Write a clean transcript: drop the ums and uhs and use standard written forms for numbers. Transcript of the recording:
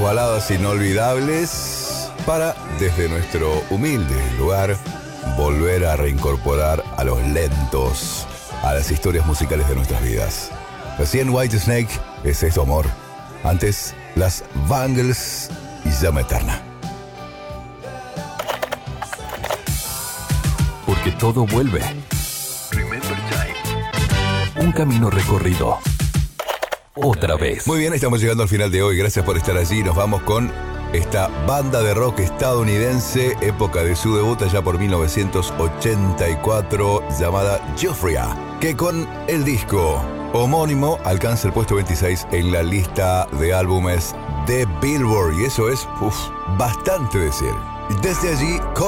baladas inolvidables para, desde nuestro humilde lugar, volver a reincorporar a los lentos a las historias musicales de nuestras vidas. Recién Whitesnake, ¿Es esto amor? Antes, las Bangles y Llama Eterna. Porque todo vuelve. Remember Time. Un camino recorrido. Otra vez. Muy bien, estamos llegando al final de hoy. Gracias por estar allí. Nos vamos con esta banda de rock estadounidense, época de su debut allá por 1984, llamada Euphoria, que con el disco homónimo alcanza el puesto 26 en la lista de álbumes de Billboard. Y eso es bastante decir. Desde allí,